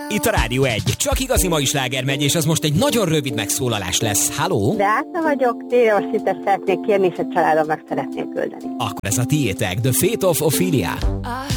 Itt a Rádió 1. Csak igazi mai sláger megy, és az most egy nagyon rövid megszólalás lesz. Halló? Beáta vagyok, térszitet szeretnék kérni, és a családom meg szeretnék küldeni. Akkor ez a tiétek. The Fate of Ophelia.